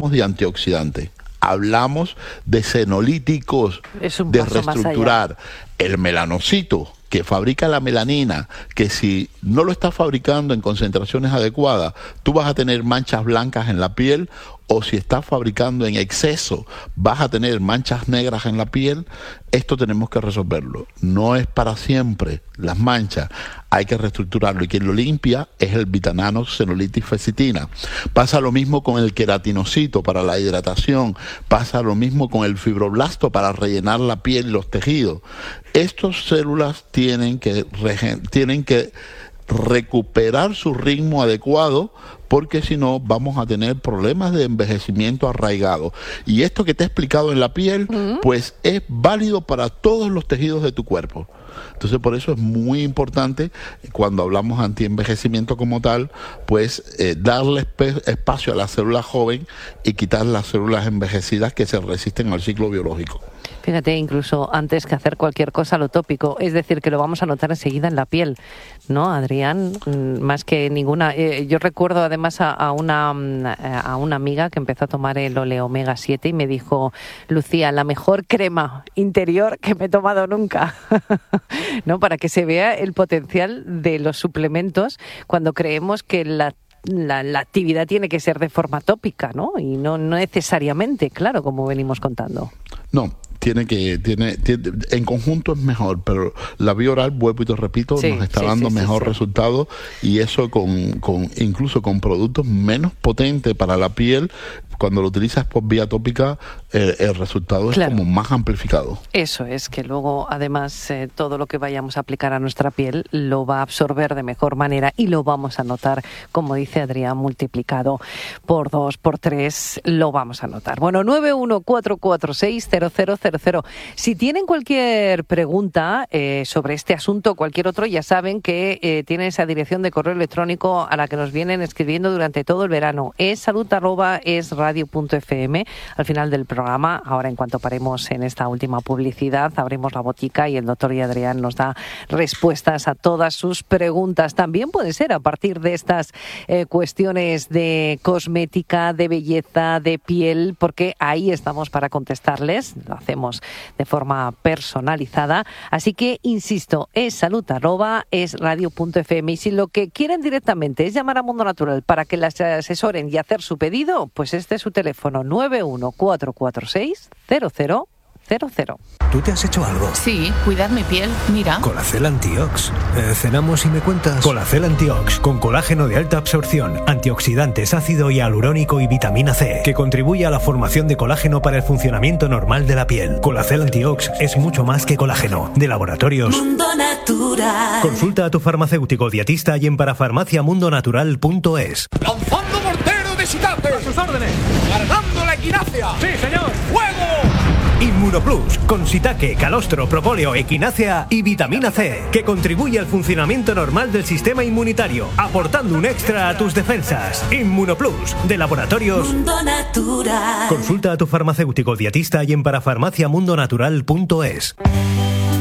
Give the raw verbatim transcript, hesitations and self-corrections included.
hablamos de antioxidantes, hablamos de senolíticos, de reestructurar el melanocito, que fabrica la melanina, que si no lo estás fabricando en concentraciones adecuadas, tú vas a tener manchas blancas en la piel, o si estás fabricando en exceso, vas a tener manchas negras en la piel. Esto tenemos que resolverlo. No es para siempre las manchas, hay que reestructurarlo, y quien lo limpia es el Vitanano Senolitis Fecitina. Pasa lo mismo con el queratinocito para la hidratación, pasa lo mismo con el fibroblasto para rellenar la piel y los tejidos. Estas células tienen que, tienen que recuperar su ritmo adecuado, porque si no vamos a tener problemas de envejecimiento arraigado. Y esto que te he explicado en la piel, uh-huh. pues es válido para todos los tejidos de tu cuerpo. Entonces, por eso es muy importante, cuando hablamos antienvejecimiento como tal, pues eh, darle esp- espacio a la célula joven y quitar las células envejecidas que se resisten al ciclo biológico. Fíjate, incluso antes que hacer cualquier cosa, lo tópico, es decir, que lo vamos a notar enseguida en la piel, ¿no, Adrián? Más que ninguna. Eh, yo recuerdo además a, a, una, a una amiga que empezó a tomar el Ole Omega siete y me dijo: Lucía, la mejor crema interior que me he tomado nunca. ¿No? Para que se vea el potencial de los suplementos cuando creemos que la La, la actividad tiene que ser de forma tópica, ¿no? Y no, no necesariamente, claro, como venimos contando. No, tiene que, tiene, tiene, en conjunto es mejor, pero la vía oral, vuelvo y te repito, sí, nos está sí, dando sí, mejor sí, resultado, y eso con, con incluso con productos menos potentes para la piel. Cuando lo utilizas por vía tópica, el, el resultado es claro. como más amplificado. Eso es, que luego además eh, todo lo que vayamos a aplicar a nuestra piel lo va a absorber de mejor manera y lo vamos a notar, como dice Adrián, multiplicado por dos, por tres, lo vamos a notar. Bueno, nueve uno cuatro cuatro seis cero cero cero cero. Si tienen cualquier pregunta eh, sobre este asunto o cualquier otro, ya saben que eh, tienen esa dirección de correo electrónico a la que nos vienen escribiendo durante todo el verano. Es salud arroba es radio punto f m. Al final del programa, ahora en cuanto paremos en esta última publicidad, abrimos la botica y el doctor y Adrián nos da respuestas a todas sus preguntas. También puede ser a partir de estas eh, cuestiones de cosmética, de belleza, de piel, porque ahí estamos para contestarles. Lo hacemos de forma personalizada. Así que, insisto, es salud arroba es radio punto f m. Y si lo que quieren directamente es llamar a Mundo Natural para que las asesoren y hacer su pedido, pues este es su teléfono: nueve uno cuatro cuatro seis cero cero cero cero. ¿Tú te has hecho algo? Sí, cuidar mi piel, mira. Colacel Antiox. Eh, ¿Cenamos y me cuentas? Colacel Antiox, con colágeno de alta absorción, antioxidantes, ácido hialurónico y vitamina C, que contribuye a la formación de colágeno para el funcionamiento normal de la piel. Colacel Antiox es mucho más que colágeno. De Laboratorios Mundo Natural. Consulta a tu farmacéutico dietista y en parafarmacia mundo natural punto es. ¡Lanzando mortero de Shitate! ¡A sus órdenes! ¡Cargando la equinacia! ¡Sí, señor! ¡Fuego! Inmunoplus, con shiitake, calostro, propóleo, equinácea y vitamina C, que contribuye al funcionamiento normal del sistema inmunitario, aportando un extra a tus defensas. Inmunoplus, de Laboratorios Mundo Natural. Consulta a tu farmacéutico dietista y en parafarmacia mundo natural punto es.